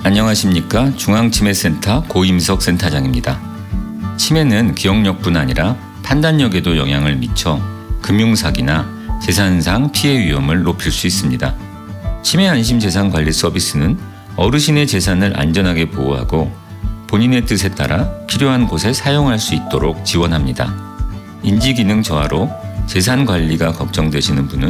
안녕하십니까. 중앙치매센터 고임석 센터장입니다. 치매는 기억력뿐 아니라 판단력에도 영향을 미쳐 금융사기나 재산상 피해 위험을 높일 수 있습니다. 치매 안심 재산 관리 서비스는 어르신의 재산을 안전하게 보호하고 본인의 뜻에 따라 필요한 곳에 사용할 수 있도록 지원합니다. 인지기능 저하로 재산 관리가 걱정되시는 분은